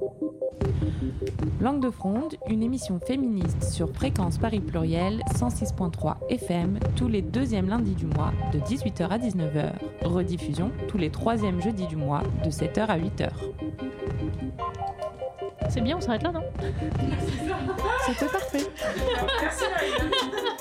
Langue de Fronde, une émission féministe sur Fréquence Paris Pluriel 106.3 FM tous les 2e lundis du mois de 18h à 19h. Rediffusion tous les 3e jeudis du mois de 7h à 8h. C'est bien, on s'arrête là, non ? C'était parfait. Merci, Marie.